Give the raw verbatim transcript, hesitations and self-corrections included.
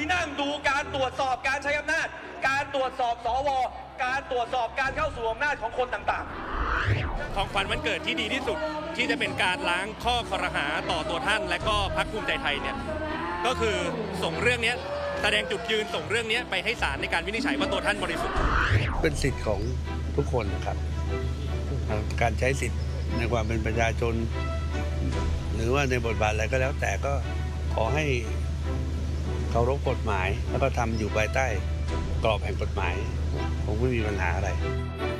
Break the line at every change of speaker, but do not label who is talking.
นั่งดูการตรวจสอบการใช้อำนาจการตรวจสอบสวการตรวจสอบการเข้าสู่อำนาจของคนต่างๆ
ของขวัญวันเกิดที่ดีที่สุดที่จะเป็นการล้างข้อคอรหาต่อตัวท่านและก็พรรคภูมิใจไทยเนี่ยก็คือส่งเรื่องนี้แสดงจุดยืนส่งเรื่องนี้ไปให้ศาลในการวินิจฉัยว่าตัวท่านบริสุทธิ์
เป็นสิทธิ์ของทุกคนนะครับการใช้สิทธิ์ในความเป็นประชาชนหรือว่าในบทบาทอะไรก็แล้วแต่ก็ขอให้เคารพกฎหมายแล้วก็ทำอยู่ภายใต้กรอบแห่งกฎหมายคงไม่มีปัญหาอะไร